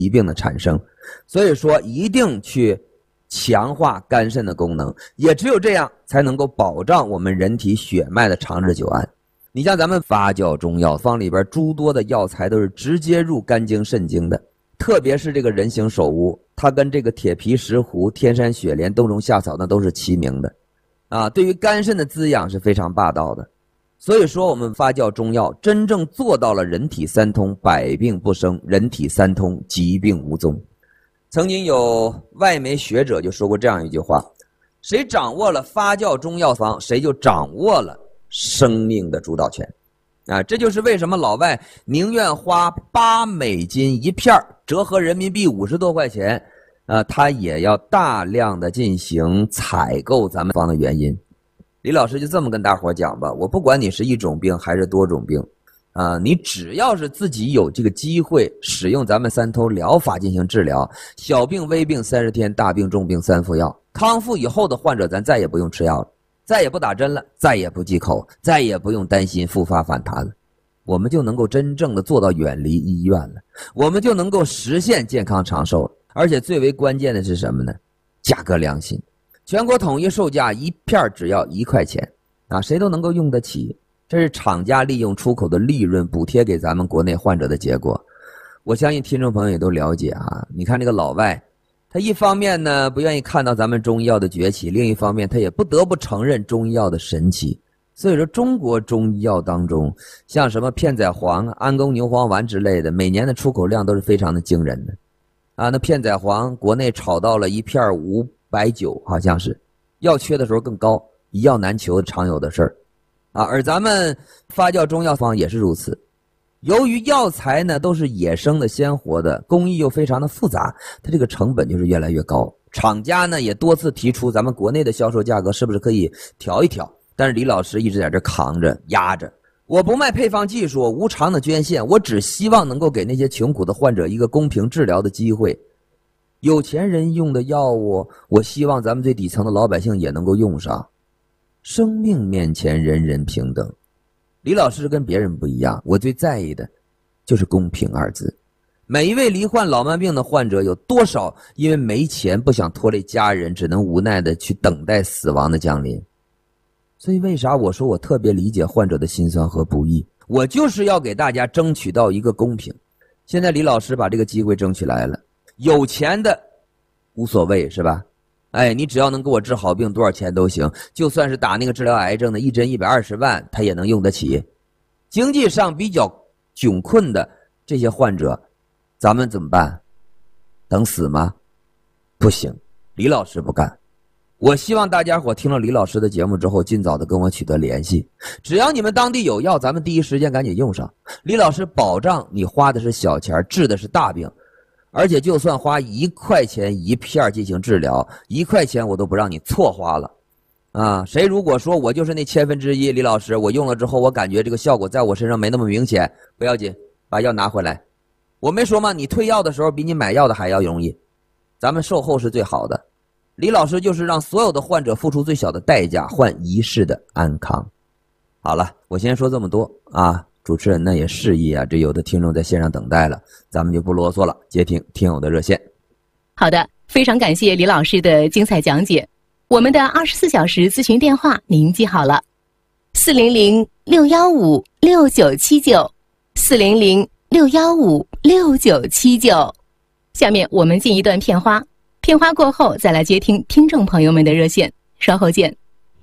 疾病的产生。所以说一定去强化肝肾的功能，也只有这样才能够保障我们人体血脉的长治久安。你像咱们发酵中药方里边诸多的药材都是直接入肝经肾经的，特别是这个人形首乌，它跟这个铁皮石斛、天山雪莲、冬虫夏草那都是齐名的啊，对于肝肾的滋养是非常霸道的。所以说我们发酵中药真正做到了人体三通，百病不生，人体三通，疾病无踪。曾经有外媒学者就说过这样一句话，谁掌握了发酵中药方，谁就掌握了生命的主导权啊！这就是为什么老外宁愿花$8一片，折合人民币50多块钱他也要大量的进行采购咱们方的原因。李老师就这么跟大伙讲吧，我不管你是一种病还是多种病你只要是自己有这个机会使用咱们三通疗法进行治疗，小病微病30天，大病重病3服药，康复以后的患者咱再也不用吃药了，再也不打针了，再也不忌口，再也不用担心复发反弹了，我们就能够真正的做到远离医院了，我们就能够实现健康长寿了。而且最为关键的是什么呢？价格良心，全国统一售价一片只要1块钱谁都能够用得起。这是厂家利用出口的利润补贴给咱们国内患者的结果。我相信听众朋友也都了解你看这个老外，他一方面呢不愿意看到咱们中医药的崛起，另一方面他也不得不承认中医药的神奇。所以说中国中医药当中，像什么片仔癀、安宫牛黄丸之类的，每年的出口量都是非常的惊人的那片仔癀国内炒到了一片590，好像是要缺的时候更高，一药难求常有的事儿而咱们发酵中药方也是如此。由于药材呢都是野生的鲜活的，工艺又非常的复杂，它这个成本就是越来越高。厂家呢也多次提出咱们国内的销售价格是不是可以调一调，但是李老师一直在这扛着压着，我不卖配方技术，无偿的捐献，我只希望能够给那些穷苦的患者一个公平治疗的机会。有钱人用的药物，我希望咱们最底层的老百姓也能够用上。生命面前人人平等，李老师跟别人不一样，我最在意的就是公平二字。每一位罹患老慢病的患者，有多少因为没钱不想拖累家人，只能无奈的去等待死亡的降临。所以为啥我说我特别理解患者的辛酸和不易，我就是要给大家争取到一个公平。现在李老师把这个机会争取来了，有钱的无所谓是吧，你只要能给我治好病，多少钱都行，就算是打那个治疗癌症的一针120万他也能用得起。经济上比较窘困的这些患者，咱们怎么办？等死吗？不行，李老师不干。我希望大家伙听了李老师的节目之后尽早的跟我取得联系，只要你们当地有药，咱们第一时间赶紧用上。李老师保障你花的是小钱，治的是大病，而且就算花1块钱一片进行治疗，1块钱我都不让你错花了谁如果说我就是那1/1000，李老师我用了之后我感觉这个效果在我身上没那么明显，不要紧，把药拿回来。我没说吗？你退药的时候比你买药的还要容易，咱们售后是最好的。李老师就是让所有的患者付出最小的代价，换一世的安康。好了，我先说这么多主持人呢也示意这有的听众在线上等待了，咱们就不啰嗦了，接听听友的热线。 好的，非常感谢李老师的精彩讲解。我们的24小时咨询电话您记好了，400-615-6979，400-615-6979。下面我们进一段片花，片花过后再来接听听众朋友们的热线，稍后见。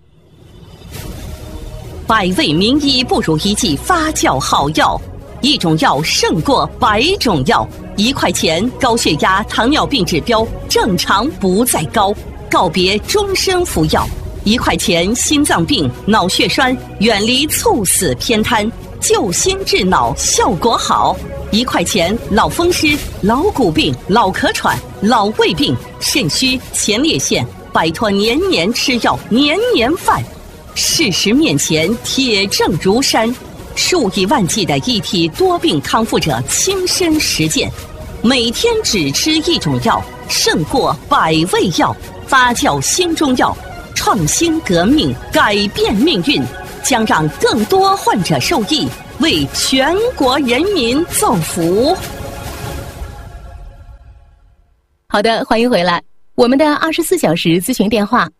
百味名医不如一剂发酵好药，一种药胜过100种药。1块钱高血压、糖尿病指标正常不再高，告别终身服药。1块钱心脏病、脑血栓远离猝死偏瘫，救心治脑效果好。1块钱老风湿、老骨病、老咳喘、老胃病、肾虚、前列腺，摆脱年年吃药、年年犯。事实面前铁证如山，数以万计的一体多病康复者亲身实践，每天只吃一种药胜过100味药。发酵新中药，创新革命，改变命运，将让更多患者受益，为全国人民造福。 好的，欢迎回来。我们的24小时咨询电话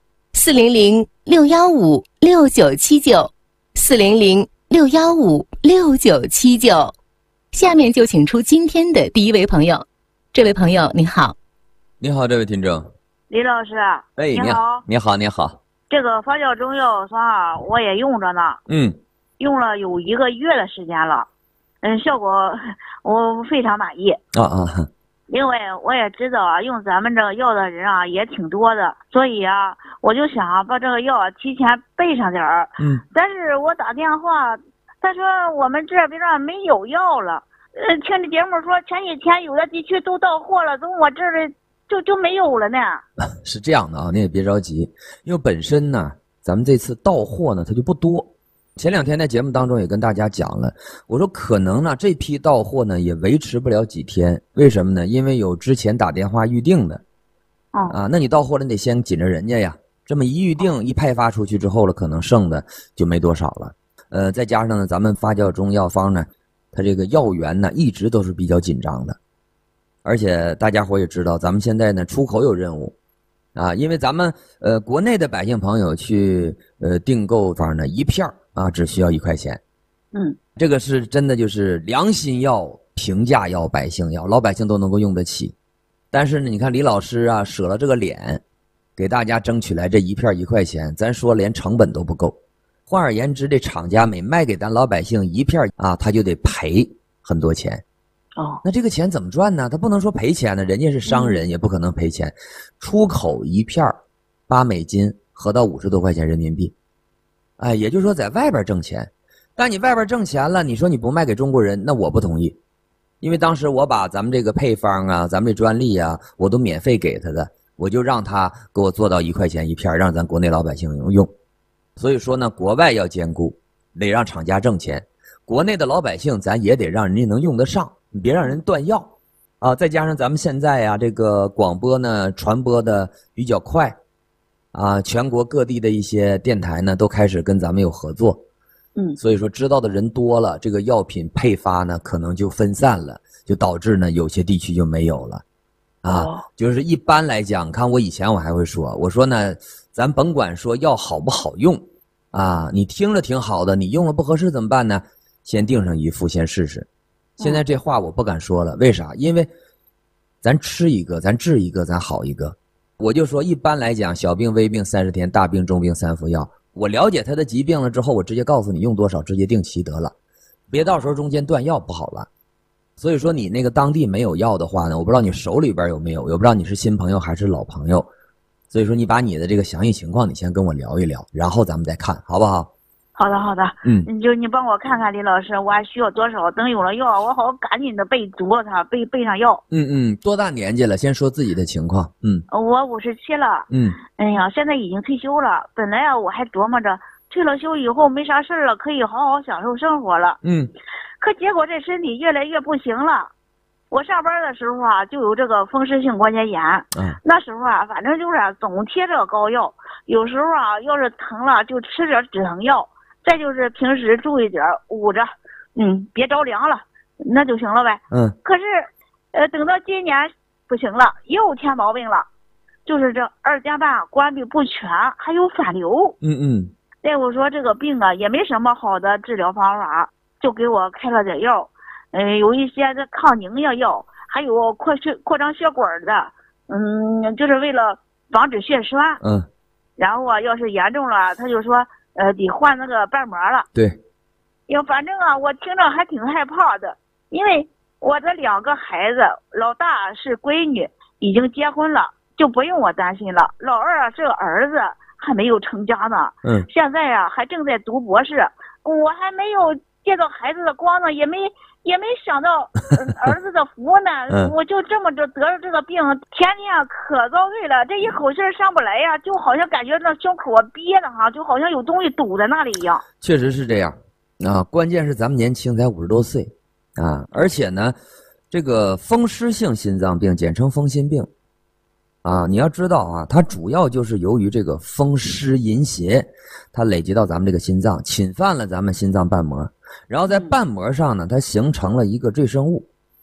：400-615-6979，400-615-6979。下面就请出今天的第一位朋友。这位朋友您好。 你好，这位听众。 李老师， 哎， 你好， 你好，你好。 这个发酵中药霜啊，我也用着呢，用了有1个月的时间了，效果我非常满意。因为我也知道啊，用咱们这个药的人啊也挺多的，所以啊，我就想把这个药提前备上点儿。但是我打电话，他说我们这边没有药了。听这节目说前几天有的地区都到货了，从我这里就没有了呢。 是这样的啊，你也别着急，因为本身呢，咱们这次到货呢它就不多。前2天在节目当中也跟大家讲了，我说可能呢这批到货呢也维持不了几天，为什么呢？因为有之前打电话预定的，那你到货了你得先紧着人家呀，这么一预定一派发出去之后了，可能剩的就没多少了。再加上呢咱们发酵中药方呢，它这个药源呢一直都是比较紧张的，而且大家伙也知道，咱们现在呢出口有任务。因为咱们国内的百姓朋友去订购方呢一片只需要1块钱。这个是真的就是良心药、平价药、百姓药，老百姓都能够用得起。但是呢，你看李老师啊，舍了这个脸，给大家争取来这一片1块钱，咱说连成本都不够。换而言之，这厂家每卖给咱老百姓一片他就得赔很多钱。那这个钱怎么赚呢？他不能说赔钱呢，人家是商人，也不可能赔钱。出口一片8美金，合到50多块钱人民币。也就是说在外边挣钱。但你外边挣钱了，你说你不卖给中国人，那我不同意。因为当时我把咱们这个配方啊，咱们这专利啊，我都免费给他的，我就让他给我做到1块钱一片，让咱国内老百姓用。所以说呢，国外要兼顾，得让厂家挣钱，国内的老百姓咱也得让人家能用得上。你别让人断药再加上咱们现在这个广播呢传播的比较快全国各地的一些电台呢都开始跟咱们有合作。所以说知道的人多了，这个药品配发呢可能就分散了，就导致呢有些地区就没有了就是一般来讲，看我以前我还会说，我说呢咱甭管说药好不好用你听着挺好的，你用了不合适怎么办呢？先订上一副先试试。现在这话我不敢说了，为啥？因为咱吃一个，咱治一个，咱好一个。我就说一般来讲，小病微病30天，大病重病3服药。我了解他的疾病了之后，我直接告诉你用多少，直接定期得了，别到时候中间断药不好了。所以说你那个当地没有药的话呢，我不知道你手里边有没有，我不知道你是新朋友还是老朋友。所以说你把你的这个详细情况你先跟我聊一聊，然后咱们再看好不好？ 好的，你帮我看看李老师，我还需要多少？等有了药，我好赶紧的备足了它，备上药。 多大年纪了？先说自己的情况。 我57了。哎呀，现在已经退休了。本来我还琢磨着退了休以后没啥事了，可以好好享受生活了。可结果这身体越来越不行了。我上班的时候就有这个风湿性关节炎。那时候反正就是总贴这个膏药，有时候要是疼了就吃点止疼药。再就是平时注意点捂着，别着凉了，那就行了呗。可是，等到今年不行了，又添毛病了，就是这二尖瓣关闭不全，还有反流。大夫说这个病也没什么好的治疗方法，就给我开了点药，有一些的抗凝液药，还有扩张血管的，就是为了防止血栓。然后要是严重了，他就说。得换那个瓣膜了。 对， 反正我听着还挺害怕的，因为我这2个孩子，老大是闺女，已经结婚了，就不用我担心了。老二是个儿子，还没有成家呢。现在还正在读博士，我还没有见到孩子的光呢，也没想到儿子的福呢。我就这么着得了这个病，天天可遭罪了，这一口气上不来呀，就好像感觉那胸口憋的就好像有东西堵在那里一样。确实是这样关键是咱们年轻才50多岁而且呢这个风湿性心脏病简称风心病你要知道它主要就是由于这个风湿淫邪，它累积到咱们这个心脏，侵犯了咱们心脏瓣膜，然后在瓣膜上呢它形成了一个赘生物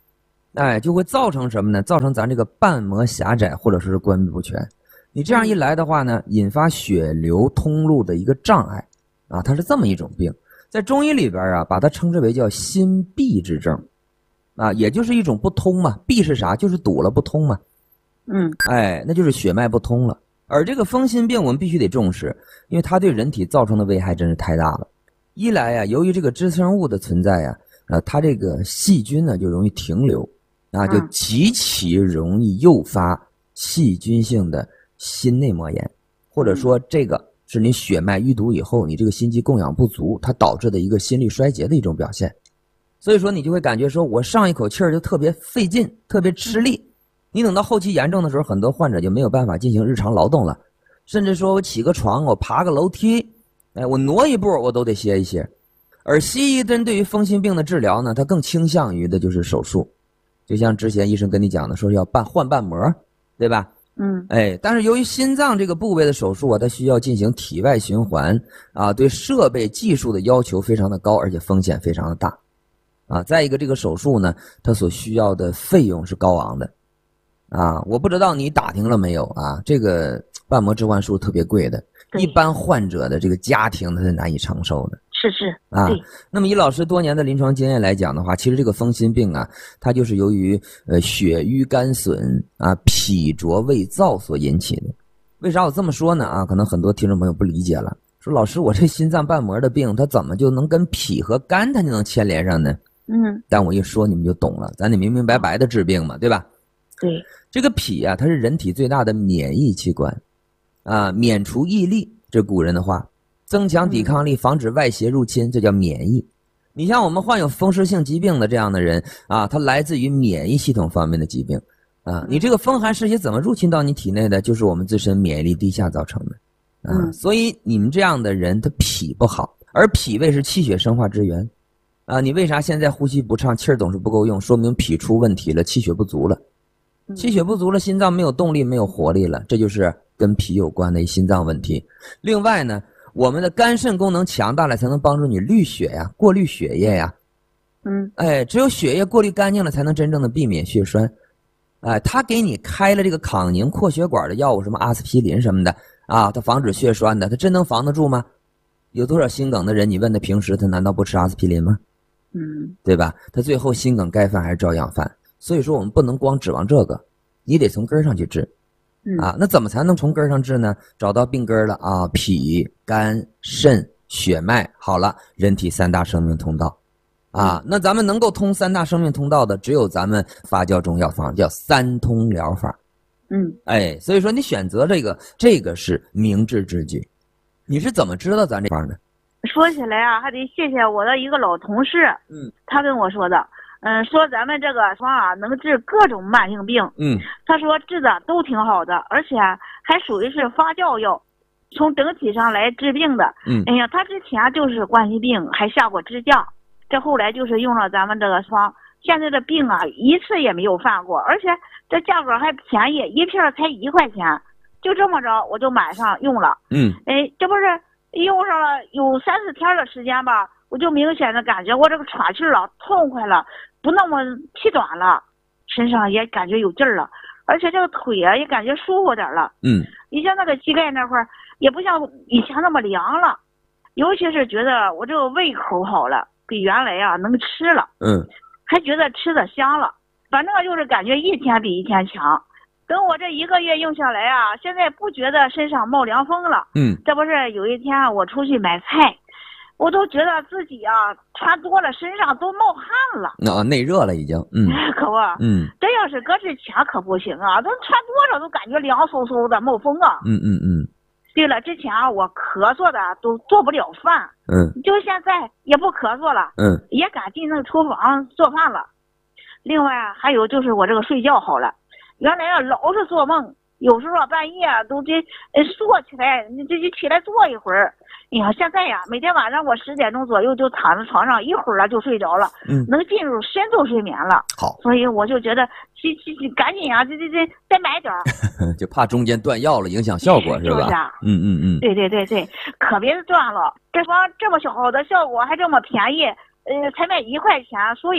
就会造成什么呢？造成咱这个瓣膜狭窄或者是关闭不全。你这样一来的话呢，引发血流通路的一个障碍啊，它是这么一种病。在中医里边啊，把它称之为叫心闭之症啊，也就是一种不通嘛。闭是啥？就是堵了不通嘛。那就是血脉不通了。而这个风心病我们必须得重视，因为它对人体造成的危害真是太大了。一来啊，由于这个支生物的存在啊，它这个细菌呢就容易停留啊，就极其容易诱发细菌性的心内膜炎，或者说这个是你血脉淤堵以后，你这个心肌供氧不足，它导致的一个心力衰竭的一种表现。所以说你就会感觉说我上一口气儿就特别费劲，特别吃力。你等到后期严重的时候，很多患者就没有办法进行日常劳动了，甚至说我起个床，我爬个楼梯，我挪一步我都得歇一歇。而西医针对于风心病的治疗呢，它更倾向于的就是手术，就像之前医生跟你讲的，说是要换瓣膜，对吧？但是由于心脏这个部位的手术啊，它需要进行体外循环啊，对设备技术的要求非常的高，而且风险非常的大啊。再一个，这个手术呢，它所需要的费用是高昂的啊。我不知道你打听了没有啊？这个瓣膜置换术特别贵的，一般患者的这个家庭它是难以承受的。 是啊，那么以老师多年的临床经验来讲的话，其实这个风心病啊，它就是由于血瘀干损啊、脾浊胃燥所引起的。为啥我这么说呢？啊，可能很多听众朋友不理解了，说老师，我这心脏瓣膜的病，它怎么就能跟脾和肝它就能牵连上呢？但我一说你们就懂了，咱得明明白白的治病嘛，对吧？ 对， 这个脾啊，它是人体最大的免疫器官啊，免除疫力，这古人的话。增强抵抗力，防止外邪入侵，这叫免疫。你像我们患有风湿性疾病的这样的人啊，它来自于免疫系统方面的疾病啊。你这个风寒湿邪怎么入侵到你体内的？就是我们自身免疫力低下造成的啊。所以你们这样的人，他脾不好，而脾胃是气血生化之源啊。你为啥现在呼吸不畅，气儿总是不够用？说明脾出问题了，气血不足了。气血不足了，心脏没有动力，没有活力了，这就是跟脾有关的心脏问题。另外呢，我们的肝肾功能强大了，才能帮助你滤血呀，过滤血液呀。只有血液过滤干净了，才能真正的避免血栓。他给你开了这个抗凝扩血管的药物，什么阿司匹林什么的啊，它防止血栓的，它真能防得住吗？有多少心梗的人，你问他平时他难道不吃阿司匹林吗？对吧？他最后心梗该犯还是照样犯。所以说我们不能光指望这个，你得从根上去治。那怎么才能从根上治呢？找到病根了啊，脾、肝、肾、血脉，好了，人体三大生命通道啊。那咱们能够通三大生命通道的，只有咱们发酵中药方，叫三通疗法。所以说你选择这个是明智之举。你是怎么知道咱这方的？ 说起来啊，还得谢谢我的一个老同事，他跟我说的。说咱们这个方啊能治各种慢性病，他说治的都挺好的，而且还属于是发酵药，从整体上来治病的。他之前就是冠心病还下过支架，这后来就是用了咱们这个方，现在的病啊一次也没有犯过，而且这价格还便宜，一片才1块钱，就这么着我就买上用了。这不是用上了有3、4天的时间吧，我就明显的感觉我这个喘气了，痛快了，不那么气短了，身上也感觉有劲儿了，而且这个腿啊也感觉舒服点了。你像那个膝盖那块也不像以前那么凉了，尤其是觉得我这个胃口好了，比原来啊能吃了。还觉得吃的香了，反正就是感觉一天比一天强。等我这1个月用下来啊，现在不觉得身上冒凉风了。这不是有一天我出去买菜，我都觉得自己啊穿多了身上都冒汗了。 内热了已经。 可不。这要是搁之前可不行啊，都穿多了都感觉凉飕飕的冒风啊。对了，之前啊我咳嗽的都做不了饭。就现在也不咳嗽了。也敢进那个厨房做饭了。另外啊还有就是我这个睡觉好了。原来啊老是做梦，有时候半夜都得坐起来，你这就起来坐一会儿。现在呀每天晚上我10点钟左右就躺在床上，一会儿了就睡着了，能进入深度睡眠了。 好， 所以我就觉得赶紧啊，这再买点就怕中间断药了影响效果，是吧？ 是啊。对，可别断了。这方这么好的效果还这么便宜，才卖1块钱，所以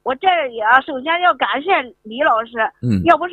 我这也首先要感谢李老师，要不是